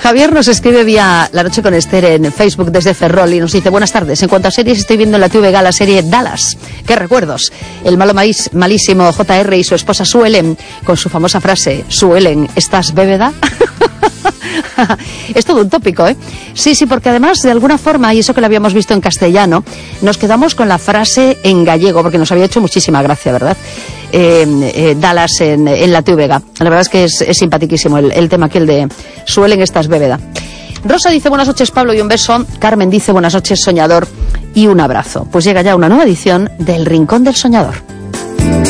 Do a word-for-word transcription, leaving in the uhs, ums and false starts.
Javier nos escribe vía La Noche con Esther en Facebook desde Ferrol y nos dice: buenas tardes, en cuanto a series estoy viendo en la T V G la serie Dallas. ¿Qué recuerdos? El malo maíz, malísimo J R y su esposa Sue Ellen con su famosa frase: Sue Ellen, ¿estás bébeda? Es todo un tópico, ¿eh? Sí, sí, porque además de alguna forma, y eso que lo habíamos visto en castellano, nos quedamos con la frase en gallego porque nos había hecho muchísima gracia, ¿verdad? Eh, eh, Dallas en, en la T V G. La verdad es que es, es simpaticísimo el, el tema aquel de Suelen estas bébeda. Rosa dice: buenas noches, Pablo, y un beso. Carmen dice: buenas noches, soñador, y un abrazo. Pues llega ya una nueva edición del Rincón del Soñador.